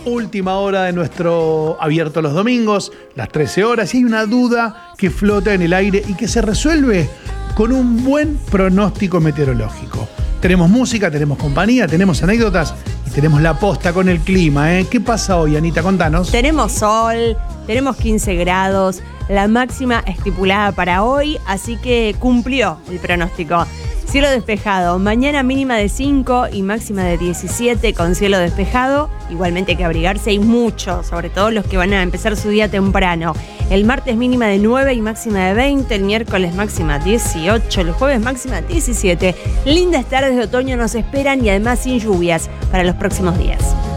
Última hora de nuestro abierto los domingos, las 13 horas, y hay una duda que flota en el aire y que se resuelve con un buen pronóstico meteorológico. Tenemos música, tenemos compañía, tenemos anécdotas y tenemos la posta con el clima, ¿eh? ¿Qué pasa hoy, Anita? Contanos. Tenemos sol, tenemos 15 grados, la máxima estipulada para hoy, así que cumplió el pronóstico. Cielo despejado, mañana mínima de 5 y máxima de 17 con cielo despejado. Igualmente hay que abrigarse, hay mucho, sobre todo los que van a empezar su día temprano. El martes mínima de 9 y máxima de 20, el miércoles máxima 18, el jueves máxima 17. Lindas tardes de otoño nos esperan y además sin lluvias para los próximos días.